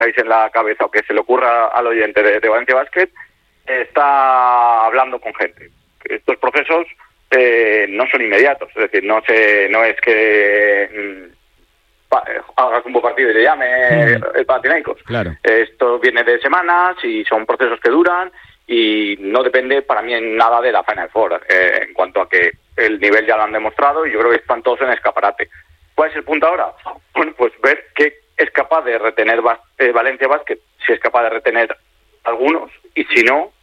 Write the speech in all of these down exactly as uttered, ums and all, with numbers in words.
tengáis en la cabeza o que se le ocurra al oyente de, de Valencia Basket, está hablando con gente. Estos procesos eh, no son inmediatos, es decir, no se, no es que mm, pa, hagas un buen partido y le llame mm. el Panathinaikos. Claro. Esto viene de semanas y son procesos que duran y no depende para mí en nada de la Final Four, eh, en cuanto a que el nivel ya lo han demostrado y yo creo que están todos en escaparate. ¿Cuál es el punto ahora? Bueno, pues ver qué es capaz de retener eh, Valencia Basket, si es capaz de retener algunos, y si no,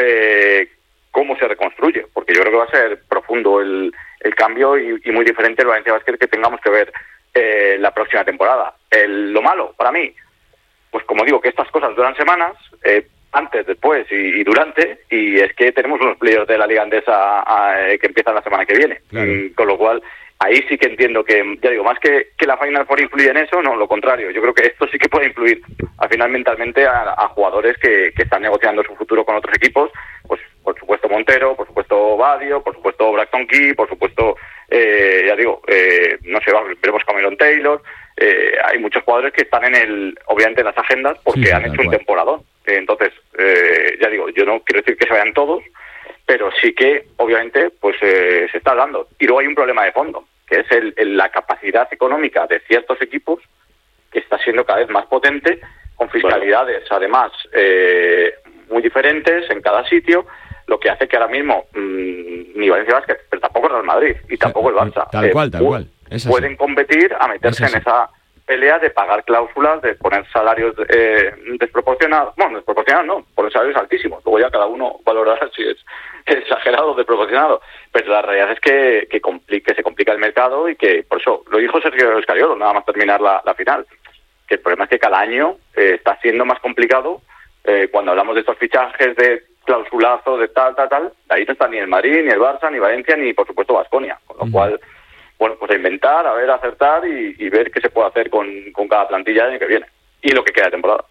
eh, cómo se reconstruye, porque yo creo que va a ser profundo el, el cambio y, y muy diferente el Valencia Basket que tengamos que ver eh, la próxima temporada. El, lo malo, para mí, pues como digo, que estas cosas duran semanas, eh, antes, después y, y durante, y es que tenemos unos playoffs de la Liga Andesa a, a, que empiezan la semana que viene, claro. y, con lo cual ahí sí que entiendo que, ya digo, más que, que la Final Four influye en eso, no, lo contrario. Yo creo que esto sí que puede influir al final mentalmente a, a jugadores que, que están negociando su futuro con otros equipos, pues por supuesto Montero, por supuesto Badio, por supuesto Braxton Key, por supuesto, eh, ya digo, eh, no sé, veremos Cameron Taylor, eh, hay muchos jugadores que están en el, obviamente en las agendas porque sí, han hecho un cual. temporadón. Entonces, eh, ya digo, yo no quiero decir que se vayan todos, pero sí que, obviamente, pues eh, se está dando. Y luego hay un problema de fondo, que es el, el, la capacidad económica de ciertos equipos, que está siendo cada vez más potente, con fiscalidades, bueno. además, eh, muy diferentes en cada sitio, lo que hace que ahora mismo mmm, ni Valencia Basket, pero tampoco el Real Madrid, y tampoco el Barça, tal cual, tal eh, cual. Es pueden competir a meterse en esa pelea de pagar cláusulas, de poner salarios eh, desproporcionados, bueno, desproporcionados no, poner salarios altísimos, luego ya cada uno valorará si es exagerado o desproporcionado, pero la realidad es que, que, complique, que se complica el mercado y que, por eso, lo dijo Sergio Escariolo, nada más terminar la, la final, que el problema es que cada año eh, está siendo más complicado, eh, cuando hablamos de estos fichajes de clausulazo, de tal, tal, tal, ahí no está ni el Madrid, ni el Barça, ni Valencia, ni por supuesto Baskonia, con lo mm. cual, bueno, pues a inventar, a ver, a acertar y, y ver qué se puede hacer con, con cada plantilla el año que viene y lo que queda de temporada.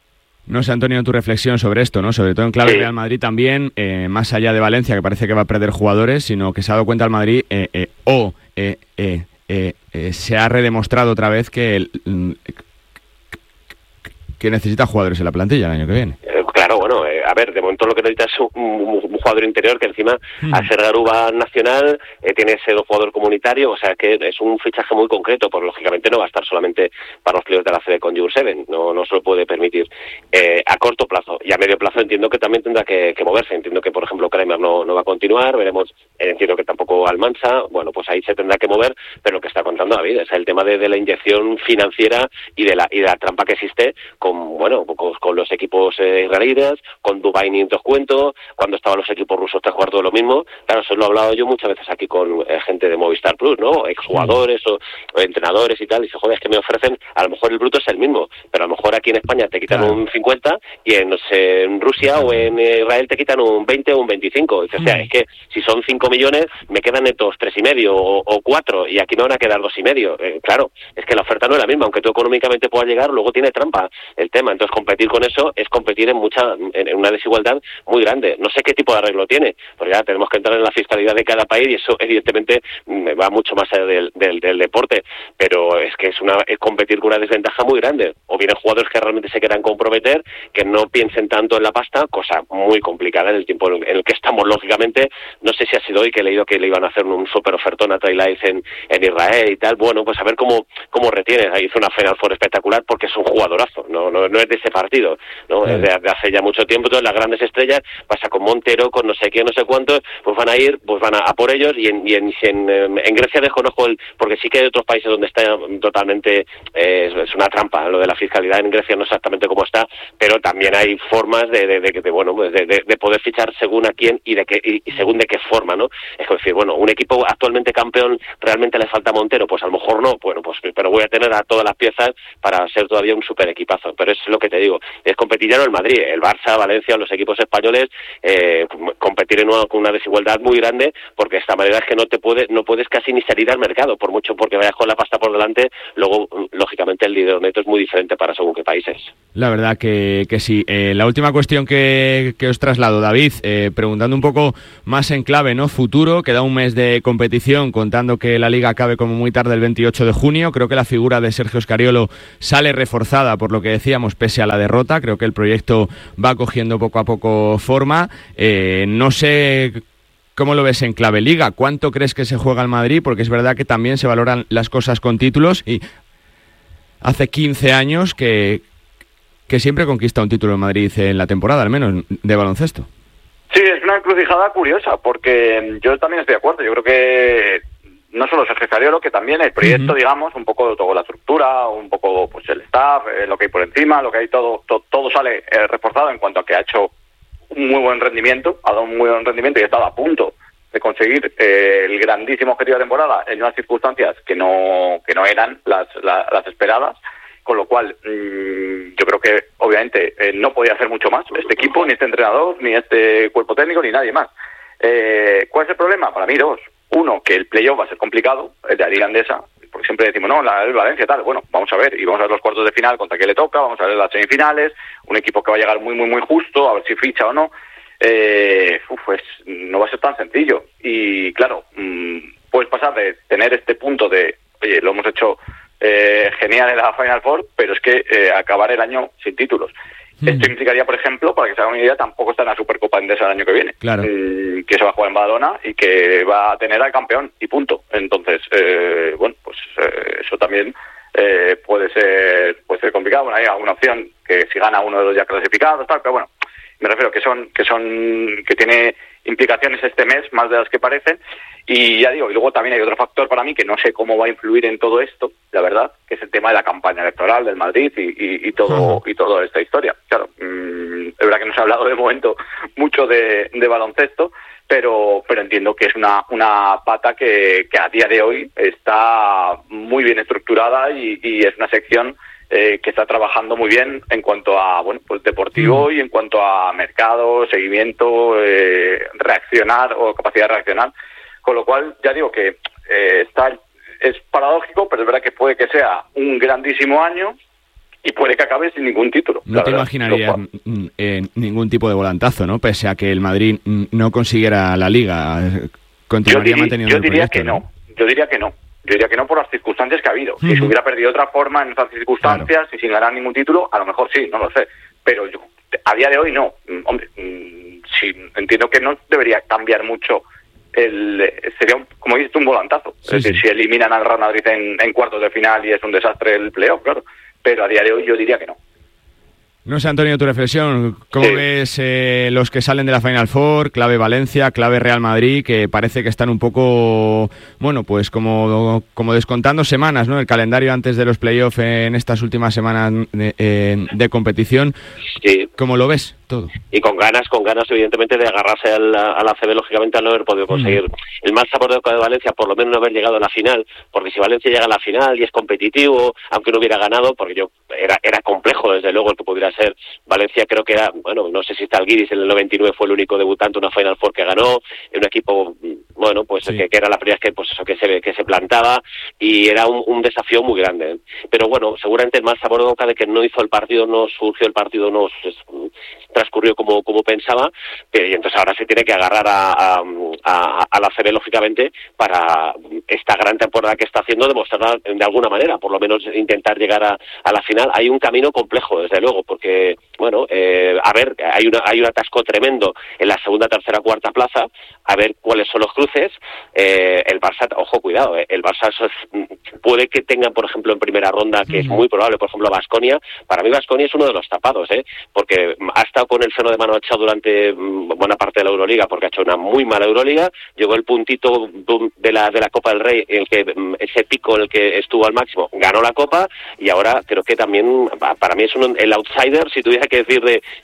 No sé, Antonio, tu reflexión sobre esto, ¿no? Sobre todo en clave sí. Real Madrid también, eh, más allá de Valencia, que parece que va a perder jugadores, sino que se ha dado cuenta el Madrid, eh, eh, o eh, eh, eh, eh, se ha redemostrado otra vez que, el, que necesita jugadores en la plantilla el año que viene. Eh, claro, bueno, eh, a ver, de momento lo que necesita es un, un, un jugador interior que encima, mm. al ser Garuba nacional, eh, tiene ese jugador comunitario, o sea que es un fichaje muy concreto, pues lógicamente no va a estar solamente para los playoffs de la C B con Jur Seven, no, no se lo puede permitir. Eh, a corto plazo y a medio plazo entiendo que también tendrá que, que moverse, entiendo que por ejemplo Kramer no, no va a continuar, veremos, eh, entiendo que tampoco Almansa, bueno, pues ahí se tendrá que mover, pero lo que está contando David es el tema de, de la inyección financiera y de la y de la trampa que existe con, bueno, con, con los equipos eh, israelíes, con Dubai ni te os cuento, cuando estaban los equipos rusos te jugar todo lo mismo, claro, eso lo he hablado yo muchas veces aquí con eh, gente de Movistar Plus, ¿no? Exjugadores o, o entrenadores y tal, y dice, joder, es que me ofrecen, a lo mejor el bruto es el mismo, pero a lo mejor aquí en España te quitan claro. un cincuenta y en, no sé, en Rusia o en Israel te quitan un veinte o un veinticinco, dice, o sea, es que si son cinco millones me quedan netos tres y medio o, o cuatro y aquí me van a quedar dos y medio, eh, claro, es que la oferta no es la misma, aunque tú económicamente puedas llegar, luego tiene trampa el tema, entonces competir con eso es competir en mucha, en una desigualdad muy grande. No sé qué tipo de arreglo tiene, porque ya tenemos que entrar en la fiscalidad de cada país y eso evidentemente va mucho más allá del, del, del deporte, pero es que es una es competir con una desventaja muy grande. O vienen jugadores que realmente se quieran comprometer, que no piensen tanto en la pasta, cosa muy complicada en el tiempo en el que estamos, lógicamente. No sé si ha sido hoy que he leído que le iban a hacer un super ofertón a Trey Lyles en, en Israel y tal. Bueno, pues a ver cómo, cómo retienes. Ahí hizo una Final Four espectacular porque es un jugadorazo, no, no, no es de ese partido, ¿no? Es de, de hace ya mucho tiempo. Entonces las grandes estrellas pasa con Montero, con no sé qué, no sé cuántos, pues van a ir, pues van a, a por ellos y en, y en, en, en Grecia desconozco el, porque sí que hay otros países donde está totalmente, eh, es, es una trampa, lo de la fiscalidad en Grecia no exactamente cómo está, pero también hay formas de, de, de, de bueno, de, de, de poder fichar según a quién y de qué, y, y según de qué forma, ¿no? Es decir, bueno, un equipo actualmente campeón, ¿realmente le falta Montero? Pues a lo mejor no, bueno, pues pero voy a tener a todas las piezas para ser todavía un super equipazo, pero es lo que te digo, es competir ya no el Madrid, el Barça, Valencia, desgracia, los equipos españoles eh, competir en una, con una desigualdad muy grande, porque de esta manera es que no te puede, no puedes casi ni salir al mercado, por mucho porque vayas con la pasta por delante, luego, lógicamente, el dinero neto es muy diferente para según qué países. La verdad que, que sí. Eh, la última cuestión que, que os traslado, David, eh, preguntando un poco más en clave, ¿no? Futuro, queda un mes de competición, contando que la Liga acabe como muy tarde el veintiocho de junio. Creo que la figura de Sergio Scariolo sale reforzada por lo que decíamos, pese a la derrota. Creo que el proyecto va cogiendo poco a poco forma. Eh, no sé cómo lo ves en clave Liga. ¿Cuánto crees que se juega el Madrid? Porque es verdad que también se valoran las cosas con títulos y hace quince años que... que siempre conquista un título en Madrid en la temporada, al menos, de baloncesto. Sí, es una encrucijada curiosa, porque yo también estoy de acuerdo. Yo creo que no solo Sergio Scariolo, que también el proyecto, uh-huh. digamos, un poco toda la estructura, un poco pues el staff, eh, lo que hay por encima, lo que hay todo, todo, todo sale eh, reforzado en cuanto a que ha hecho un muy buen rendimiento, ha dado un muy buen rendimiento y ha estado a punto de conseguir eh, el grandísimo objetivo de temporada en unas circunstancias que no que no eran las, las, las esperadas. Con lo cual, mmm, yo creo que, obviamente, eh, no podía hacer mucho más este equipo, ni este entrenador, ni este cuerpo técnico, ni nadie más. Eh, ¿Cuál es el problema? Para mí, dos. Uno, que el playoff va a ser complicado, el de la Liga Andesa, porque siempre decimos, no, la, el Valencia tal. Bueno, vamos a ver, y vamos a ver los cuartos de final contra qué le toca, vamos a ver las semifinales, un equipo que va a llegar muy, muy, muy justo, a ver si ficha o no. Eh, uf, pues no va a ser tan sencillo. Y, claro, mmm, puedes pasar de tener este punto de, oye, lo hemos hecho... Eh, genial en la Final Four, pero es que eh, acabar el año sin títulos. Mm. Esto implicaría, por ejemplo, para que se hagan una idea, tampoco está en la Supercopa Endesa el año que viene, claro. eh, que se va a jugar en Badalona y que va a tener al campeón y punto. Entonces, eh, bueno, pues eh, eso también eh, puede ser puede ser complicado. Bueno, hay alguna opción que si gana uno de los ya clasificados, tal, pero bueno, me refiero que son que son que tiene implicaciones este mes más de las que parecen. Y ya digo, y luego también hay otro factor para mí que no sé cómo va a influir en todo esto, la verdad, que es el tema de la campaña electoral del Madrid y, y, y todo uh-huh. y toda esta historia. Claro, mmm, es verdad que no se ha hablado de momento mucho de, de baloncesto, pero pero entiendo que es una una pata que, que a día de hoy está muy bien estructurada y, y es una sección eh, que está trabajando muy bien en cuanto a bueno pues deportivo uh-huh. y en cuanto a mercado, seguimiento, eh, reaccionar o capacidad de reaccionar. Con lo cual, ya digo que eh, está es paradójico, pero es verdad que puede que sea un grandísimo año y puede que acabe sin ningún título. No te imaginarías eh, ningún tipo de volantazo, ¿no? Pese a que el Madrid no consiguiera la Liga, continuaría yo diría, manteniendo yo diría el proyecto, que no. no. Yo diría que no. Yo diría que no por las circunstancias que ha habido. Uh-huh. Si se hubiera perdido de otra forma en esas circunstancias claro. y sin ganar ningún título, a lo mejor sí, no lo sé. Pero yo, a día de hoy no. Hombre, sí, entiendo que no debería cambiar mucho. El, sería, un, como dices, un volantazo. Sí, es decir, sí. si eliminan al Real Madrid en, en cuartos de final y es un desastre el playoff, claro. Pero a día de hoy yo diría que no. No sé, Antonio, tu reflexión. ¿Cómo sí. ves eh, los que salen de la Final Four? Clave Valencia, clave Real Madrid, que parece que están un poco, bueno, pues como, como descontando semanas, ¿no? El calendario antes de los playoffs en estas últimas semanas de, eh, de competición. Sí. ¿Cómo lo ves todo? Y con ganas, con ganas, evidentemente, de agarrarse al, a la A C B, lógicamente, al no haber podido conseguir mm. el mal sabor de boca de Valencia, por lo menos no haber llegado a la final, porque si Valencia llega a la final y es competitivo, aunque no hubiera ganado, porque yo era, era complejo, desde luego, el que pudiera ser Valencia, creo que era, bueno, no sé si Zalgiris en el noventa y nueve fue el único debutante una Final Four que ganó, en un equipo, bueno, pues sí. que, que era la primera vez que, pues eso, que se que se plantaba, y era un, un desafío muy grande. Pero bueno, seguramente el mal sabor de boca de que no hizo el partido, no surgió el partido, no pues, transcurrió como, como pensaba, pero, y entonces ahora se tiene que agarrar a, a, a, a la A C B, lógicamente, para esta gran temporada que está haciendo, demostrarla de alguna manera, por lo menos intentar llegar a, a la final. Hay un camino complejo, desde luego, porque bueno, eh, a ver, hay una hay un atasco tremendo en la segunda, tercera, cuarta plaza, a ver cuáles son los cruces. Eh, el Barça, ojo, cuidado, eh, el Barça eso es, puede que tengan, por ejemplo, en primera ronda, que uh-huh. es muy probable, por ejemplo, Baskonia. Para mí Baskonia es uno de los tapados, eh, porque ha estado con el freno de mano echado durante buena parte de la Euroliga, porque ha hecho una muy mala Euroliga. Llegó el puntito de la de la Copa del Rey, en el que ese pico en el que estuvo al máximo, ganó la Copa, y ahora creo que también, para mí es un, el outsider, si tuviera que decir de,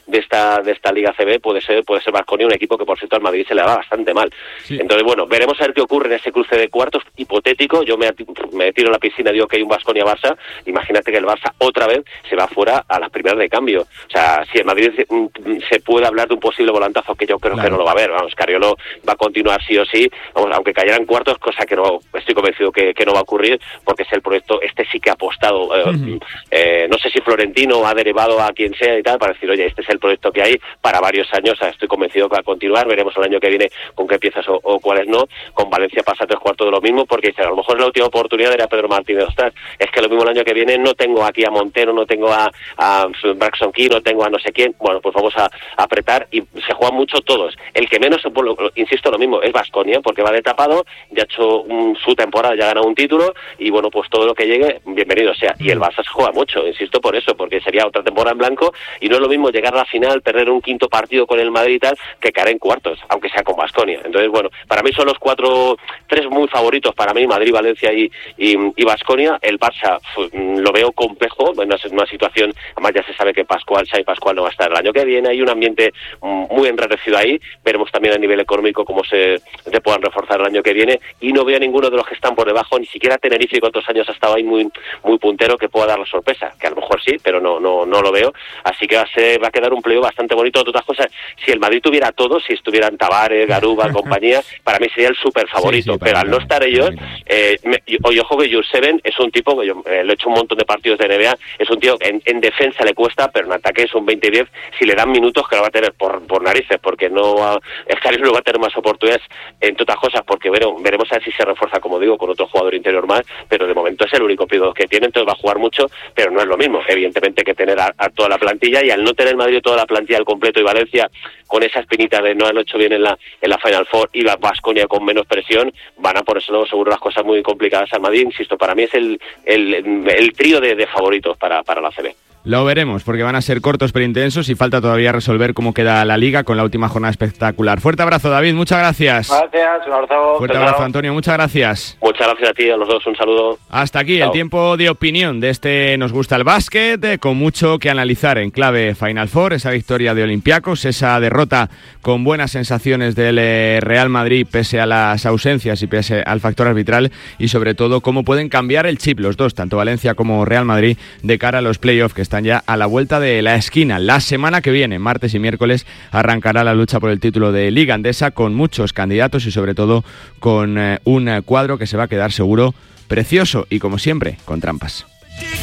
de esta de esta Liga A C B puede ser puede ser Baskonia, un equipo que por cierto al Madrid se le va bastante mal. Sí. Entonces, bueno, veremos a ver qué ocurre en ese cruce de cuartos hipotético. Yo me, me tiro a la piscina y digo que hay un Baskonia-Barça. Imagínate que el Barça otra vez se va fuera a las primeras de cambio. O sea, si el Madrid se, se puede hablar de un posible volantazo, que yo creo claro. que no lo va a haber. Vamos, Scariolo va a continuar sí o sí, vamos, aunque cayeran cuartos, cosa que no estoy convencido que, que no va a ocurrir, porque es el proyecto, este sí que ha apostado, eh, uh-huh. eh, no sé si Florentino ha derivado a quien sea y tal, para decir, oye, este es el proyecto que hay para varios años. O sea, estoy convencido que va a continuar, veremos el año que viene con qué piezas o, o cuáles no. Con Valencia pasa tres cuartos de lo mismo, porque dice, a lo mejor es la última oportunidad de Pedro Martínez. Ostras, es que lo mismo el año que viene no tengo aquí a Montero, no tengo a, a Braxton Key, no tengo a no sé quién. Bueno, pues vamos a, a apretar, y se juegan mucho todos. El que menos, bueno, insisto, lo mismo, es Baskonia, porque va de tapado, ya ha hecho un, su temporada, ya ha ganado un título, y bueno, pues todo lo que llegue, bienvenido sea. Y el Barça se juega mucho, insisto por eso, porque sería otra temporada en blanco, y no es lo mismo llegar a la final, perder un quinto partido con el Madrid y tal, que caer en cuartos, aunque sea con Baskonia. Entonces, bueno, para mí son los cuatro, tres muy favoritos para mí, Madrid, Valencia y y Baskonia. El Barça pues, lo veo complejo, en una, una situación, además ya se sabe que Pascual, Xavi Pascual no va a estar el año que viene, hay un ambiente muy enrarecido ahí, veremos también a nivel económico cómo se, se puedan reforzar el año que viene, y no veo a ninguno de los que están por debajo, ni siquiera Tenerife, que otros años ha estado ahí muy muy puntero, que pueda dar la sorpresa, que a lo mejor sí, pero no no no lo veo, así que va a, ser, va a quedar un playoff bastante bonito. Otras cosas, si el Madrid tuviera todo, si estuvieran Tavares, Garuba, compañía, para mí sería el súper favorito, sí, sí, pero al no estar ellos, eh, me, oye, ojo que Jurseven es un tipo, que yo eh, le he hecho un montón de partidos de N B A, es un tío que en, en defensa le cuesta, pero en ataque es un veinte diez, si le dan minutos que lo va a tener por, por narices, porque no va, Scariolo no va a tener más oportunidades, entre otras cosas, porque bueno, veremos a ver si se refuerza, como digo, con otro jugador interior más, pero de momento es el único pido que tiene, entonces va a jugar mucho, pero no es lo mismo, evidentemente, que tener a, a toda la plantilla, y al no tener Madrid toda la plantilla al completo y Valencia con esa espinita de no haberlo hecho bien en la en la Final Four, y la Baskonia con menos presión, van a por eso no, seguro las cosas muy complicadas al Madrid. Insisto, para mí es el el, el trío de, de favoritos para, para la A C B. Lo veremos, porque van a ser cortos pero intensos, y falta todavía resolver cómo queda la Liga con la última jornada espectacular. Fuerte abrazo, David, muchas gracias. Gracias, un abrazo. Fuerte chao, abrazo, chao. Antonio, muchas gracias. Muchas gracias a ti, a los dos, un saludo. Hasta aquí chao. El tiempo de opinión de este Nos Gusta el Básquet, eh, con mucho que analizar en clave Final Four, esa victoria de Olympiacos, esa derrota con buenas sensaciones del eh, Real Madrid pese a las ausencias y pese al factor arbitral, y sobre todo cómo pueden cambiar el chip los dos, tanto Valencia como Real Madrid, de cara a los playoffs que están ya a la vuelta de la esquina. La semana que viene, martes y miércoles, arrancará la lucha por el título de Liga Endesa, con muchos candidatos y sobre todo con eh, un cuadro que se va a quedar seguro precioso y, como siempre, con trampas.